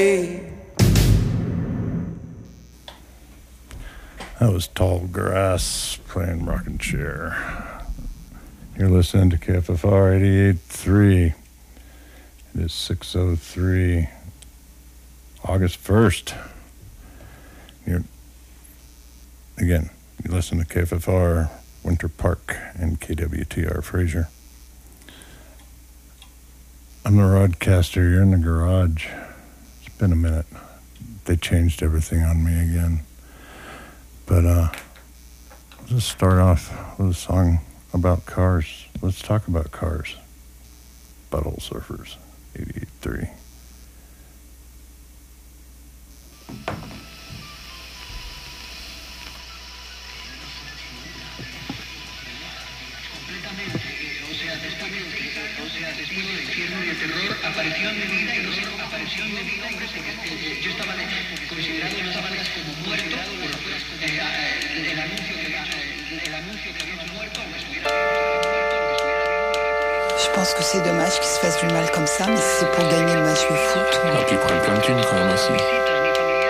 That was Tall Grass playing Rockin' Chair. You're listening to KFFR 88.3. It is 6:03, August 1st. You listen to KFFR Winter Park and KWTR Fraser. I'm the Rodcaster. You're in the garage. It's been a minute. They changed everything on me again. But let's just start off with a song about cars. Let's talk about cars. Butthole Surfers, 88.3. Después del infierno y el terror apareció en mi vida y no solo apareció en mi vida, hombre, porque yo estaba considerado en las bandas como muerto por el anuncio que habíamos muerto, aunque estuviera Je pense que c'est dommage qu'il se fasse du mal comme ça, mais si c'est pour gagner le match de foot. Ah, puis ils prennent plein de thunes quand même aussi.